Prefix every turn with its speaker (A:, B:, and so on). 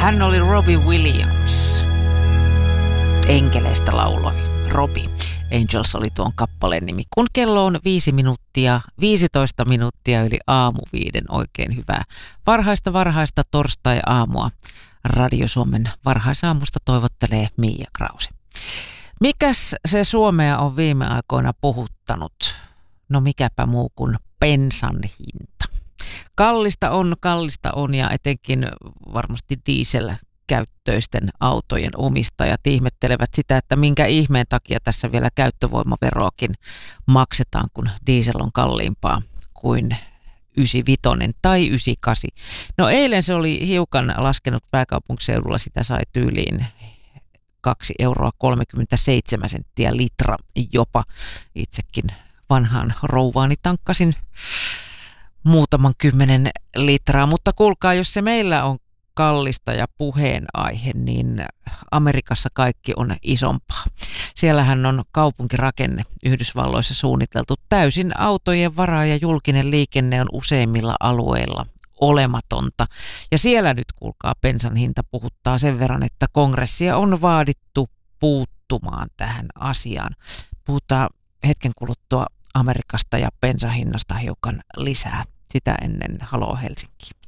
A: Hän oli Robbie Williams. Enkeleistä lauloi Robbie. Angels oli tuon kappaleen nimi. Kun kello on 15 minuuttia yli aamu 5, oikein hyvää varhaista torstai-aamua. Radio Suomen varhaisaamusta toivottelee Miia Krause. Mikäs se Suomea on viime aikoina puhuttanut? No mikäpä muu kuin bensan hinta. Kallista on ja etenkin varmasti dieselkäyttöisten autojen omistajat ihmettelevät sitä, että minkä ihmeen takia tässä vielä käyttövoimaveroakin maksetaan, kun diesel on kalliimpaa kuin 95 tai 98. No eilen se oli hiukan laskenut pääkaupunkiseudulla, sitä sai tyyliin 2,37 € litra jopa. Itsekin vanhaan rouvaani tankkasin muutaman 10 litraa, mutta kuulkaa, jos se meillä on kallista ja puheenaihe, niin Amerikassa kaikki on isompaa. Siellähän on kaupunkirakenne Yhdysvalloissa suunniteltu täysin autojen varaan ja julkinen liikenne on useimmilla alueilla olematonta. Ja siellä nyt kuulkaa bensan hinta puhuttaa sen verran, että kongressia on vaadittu puuttumaan tähän asiaan. Puhutaan hetken kuluttua Amerikasta ja bensan hinnasta hiukan lisää. Sitä ennen Haloo Helsinki.